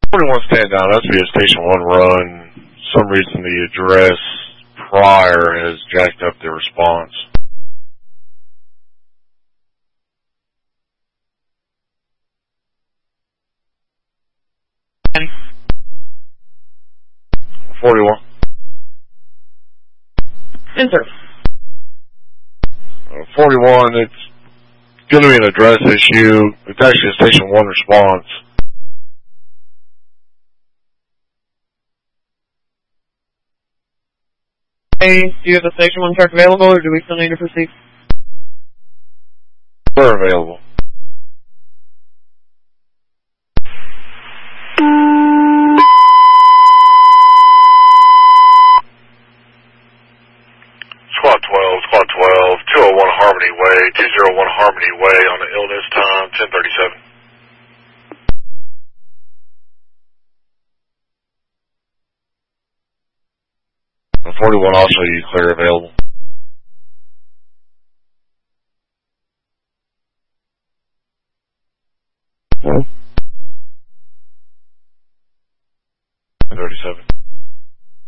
41 stand down. That's via Station 1 run. For some reason the address prior has jacked up the response. And 41. enter. 41, it's going to be an address issue. It's actually a Station 1 response. Hey, do you have the Station 1 truck available, or do we still need to proceed? They're available. Squad 12, 201 Harmony Way, 201 Harmony Way on the illness time, 1037. 41 also, you clear available. Hmm. 37.